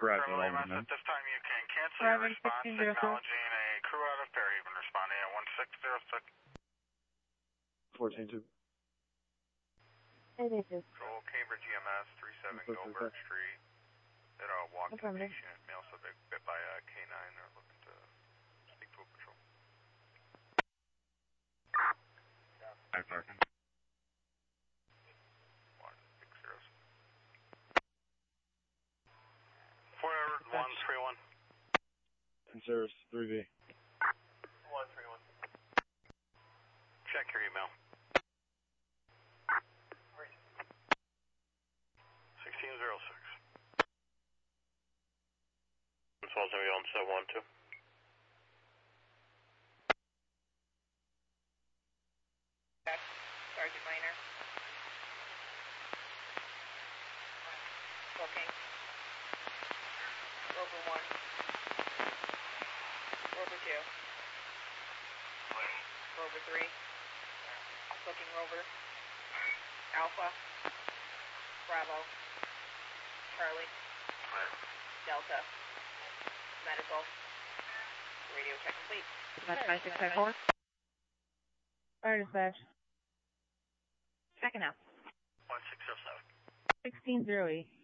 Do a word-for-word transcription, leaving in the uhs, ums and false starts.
Correct. At this time, you can cancel your Driving response, sixteen zero four. acknowledging a crew out of Fairhaven responding at one six zero six. fourteen two. It is. Control Cambridge E M S, thirty-seven Gilbert Street. At a walk-in patient, male subject bit by a K nine. They're looking to speak to a patrol. Five parking. one six zero six. Forward one three one. Conserves three V. one three one. Check your email. sixteen zero six. This one's going to be on seven one two. Sergeant Minor. Booking. Rover one. Rover two. Rover three. Booking Rover. Alpha. Bravo. Charlie. Delta. Medical. Radio check complete. Dispatch nine six seven four. Fire dispatch. Checking out. one six zero seven. sixteen zero eight.